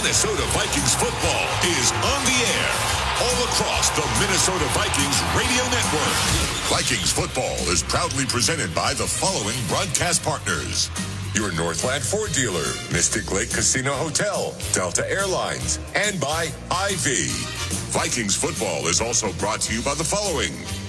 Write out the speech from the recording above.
Minnesota Vikings football is on the air all across the Minnesota Vikings radio network. Vikings football is proudly presented by the following broadcast partners: your Northland Ford dealer, Mystic Lake Casino Hotel, Delta Airlines, and by Ivy. Vikings football is also brought to you by the following: